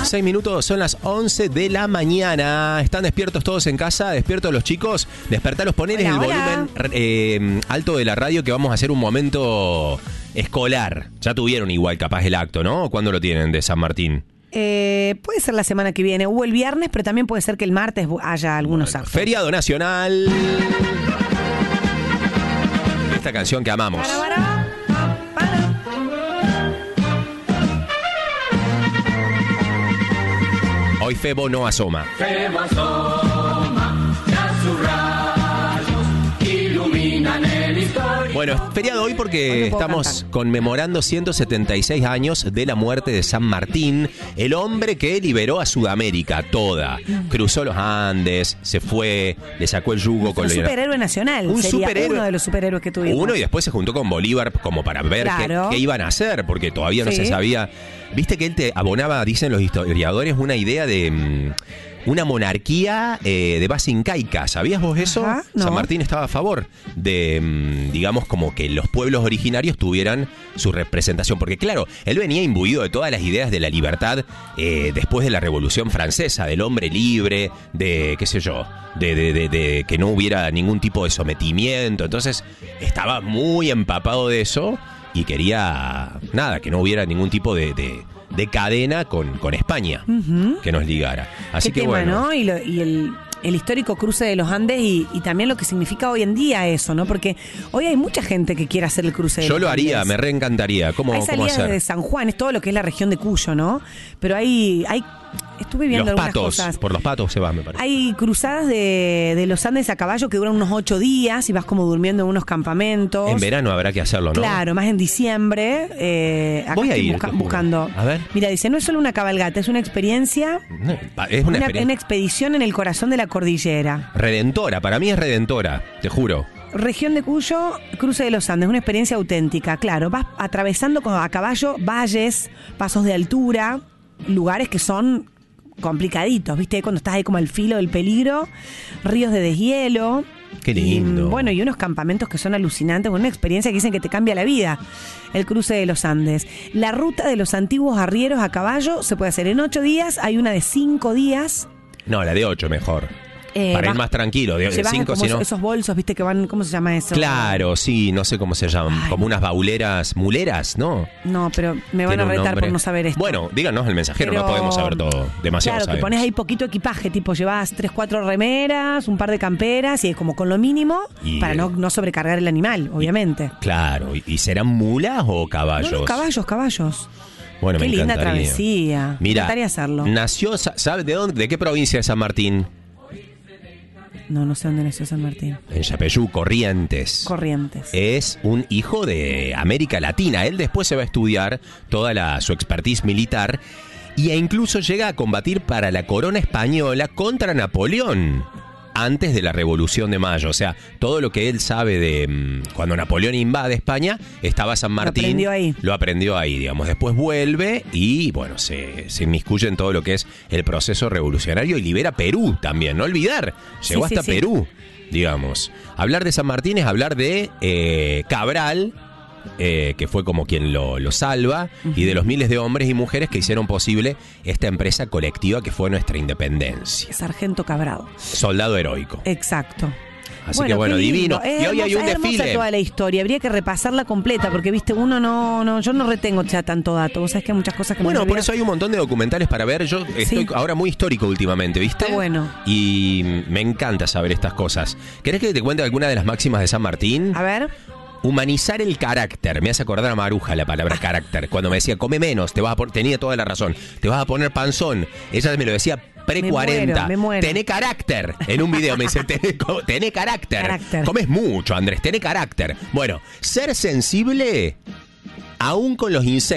6 minutos, son las 11 de la mañana. ¿Están despiertos todos en casa? ¿Despiertos los chicos? Despertalos, ponele el volumen alto de la radio que vamos a hacer un momento escolar. Ya tuvieron igual capaz el acto, ¿no? ¿Cuándo lo tienen de San Martín? Puede ser la semana que viene. Hubo el viernes, pero también puede ser que el martes haya algunos actos. Feriado nacional. Esta canción que amamos. Hoy Febo no asoma. Febo asoma, ya sus rayos iluminan el historia. Bueno, es feriado hoy porque estamos conmemorando 176 años de la muerte de San Martín, el hombre que liberó a Sudamérica toda. Cruzó los Andes, se fue, le sacó el yugo con un superhéroe nacional. Uno de los superhéroes que tuvimos. Uno, y después se juntó con Bolívar como para ver qué iban a hacer, porque todavía no se sabía. Viste que él te abonaba, dicen los historiadores, una idea de una monarquía de base incaica. ¿Sabías vos eso? Ajá, no. San Martín estaba a favor de, digamos, como que los pueblos originarios tuvieran su representación. Porque claro, él venía imbuido de todas las ideas de la libertad después de la Revolución Francesa, del hombre libre, de, qué sé yo, de que no hubiera ningún tipo de sometimiento. Entonces estaba muy empapado de eso y quería, nada, que no hubiera ningún tipo de cadena con España que nos ligara. Así que tema, bueno. ¿no? Y el histórico cruce de los Andes y también lo que significa hoy en día eso, ¿no? Porque hoy hay mucha gente que quiere hacer el cruce de los Andes. Yo lo haría, me reencantaría. ¿Cómo salidas hacer? de San Juan, es todo lo que es la región de Cuyo, ¿no? Pero hay estuve viendo algunas cosas. Por los patos se va, me parece. Hay cruzadas de los Andes a caballo que duran unos 8 días y vas como durmiendo en unos campamentos. En verano habrá que hacerlo, ¿no? Claro, más en diciembre. Acá voy a estoy ir buscando. A ver. Mira, dice, no es solo una cabalgata, es una experiencia. Es una expedición en el corazón de la cordillera. Redentora, para mí es redentora, te juro. Región de Cuyo, cruce de los Andes, una experiencia auténtica. Claro, vas atravesando a caballo valles, pasos de altura, lugares que son complicaditos, ¿viste? Cuando estás ahí como al filo del peligro, ríos de deshielo. Qué lindo. Y unos campamentos que son alucinantes, una experiencia que dicen que te cambia la vida. El cruce de los Andes. La ruta de los antiguos arrieros a caballo se puede hacer en 8 días, hay una de 5 días. No, la de 8 mejor. Para ir más tranquilo, de 5 si no. Esos bolsos, ¿viste? Que van, ¿cómo se llama eso? Claro, sí, no sé cómo se llaman. Como unas bauleras, muleras, ¿no? No, pero me van a retar por no saber esto. Bueno, díganos el mensajero, no podemos saber todo. Demasiado claro, sabemos. que pones ahí poquito equipaje, tipo llevas 3-4 remeras, un par de camperas y es como con lo mínimo para no sobrecargar el animal, obviamente. Claro, ¿y serán mulas o caballos? No, caballos. Bueno, qué me linda encantaría. travesía. Mira, me encantaría hacerlo. Nació, ¿sabe de dónde? ¿De qué provincia es San Martín? No sé dónde nació San Martín. En Yapeyú, Corrientes. Es un hijo de América Latina. Él después se va a estudiar toda su expertise militar e incluso llega a combatir para la corona española contra Napoleón antes de la Revolución de Mayo. O sea, todo lo que él sabe de cuando Napoleón invade España, estaba San Martín. Lo aprendió ahí, digamos. Después vuelve y, bueno, se inmiscuye en todo lo que es el proceso revolucionario y libera Perú también. No olvidar, llegó hasta Perú, digamos. Hablar de San Martín es hablar de Cabral, que fue como quien lo salva, y de los miles de hombres y mujeres que hicieron posible esta empresa colectiva que fue nuestra independencia. Sargento Cabral. Soldado heroico. Exacto. Así que bueno, divino. Y hoy hay un desfile. Toda la historia, habría que repasarla completa, porque viste, yo no retengo ya tanto dato. Vos sabés que hay muchas cosas que Bueno, por eso hay un montón de documentales para ver. Yo estoy ahora muy histórico últimamente, ¿viste? Está bueno. Y me encanta saber estas cosas. ¿Querés que te cuente alguna de las máximas de San Martín? A ver. Humanizar el carácter. Me hace acordar a Maruja la palabra carácter. Cuando me decía, come menos, tenía toda la razón. Te vas a poner panzón. Ella me lo decía pre-40. Me muero. Tené carácter. En un video me dice, tené carácter. Comes mucho, Andrés, tené carácter. Bueno, ser sensible aún con los insectos.